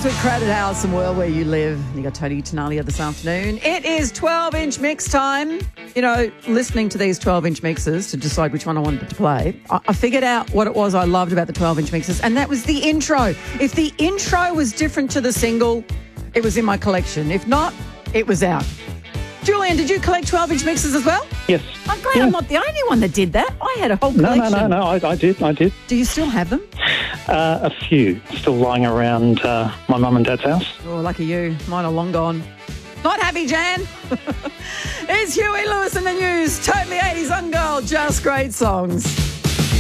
Songs with Crowded House and World Where You Live. You got Tony Tenalia this afternoon. It is 12-inch mix time. You know, listening to these 12-inch mixes to decide which one I wanted to play, I figured out what it was I loved about the 12-inch mixes, and that was the intro. If the intro was different to the single, it was in my collection. If not, it was out. Julian, did you collect 12-inch mixes as well? Yes. I'm glad I'm not the only one that did that. I had a whole collection. No, I did. Do you still have them? A few still lying around my mum and dad's house. Oh, lucky you. Mine are long gone. Not happy, Jan. It's Huey Lewis in the news. Totally 80s on Gold. Just great songs.